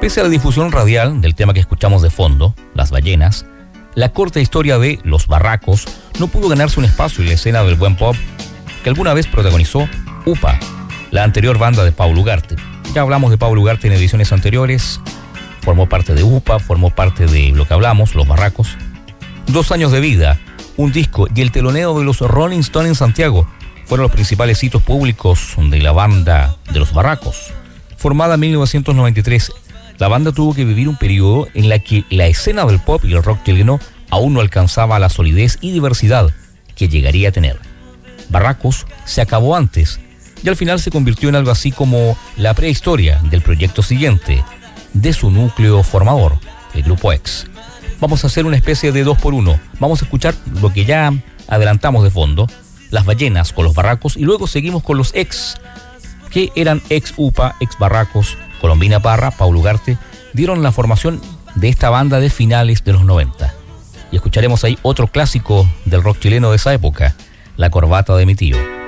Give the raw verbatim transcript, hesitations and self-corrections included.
Pese a la difusión radial del tema que escuchamos de fondo, Las Ballenas, la corta historia de Los Barracos no pudo ganarse un espacio en la escena del buen pop que alguna vez protagonizó UPA, la anterior banda de Pablo Ugarte. Ya hablamos de Pablo Ugarte en ediciones anteriores, formó parte de UPA, formó parte de lo que hablamos, Los Barracos. Dos años de vida, un disco y el teloneo de los Rolling Stones en Santiago fueron los principales hitos públicos de la banda de Los Barracos. Formada en mil novecientos noventa y tres, la banda tuvo que vivir un periodo en la que la escena del pop y el rock chileno aún no alcanzaba la solidez y diversidad que llegaría a tener. Barracos se acabó antes y al final se convirtió en algo así como la prehistoria del proyecto siguiente, de su núcleo formador, el Grupo X. Vamos a hacer una especie de dos por uno. Vamos a escuchar lo que ya adelantamos de fondo, Las Ballenas con Los Barracos, y luego seguimos con los ex, que eran ex UPA, ex Barracos. Colombina Parra, Pablo Ugarte, dieron la formación de esta banda de finales de los noventa. Y escucharemos ahí otro clásico del rock chileno de esa época, La Corbata de mi tío.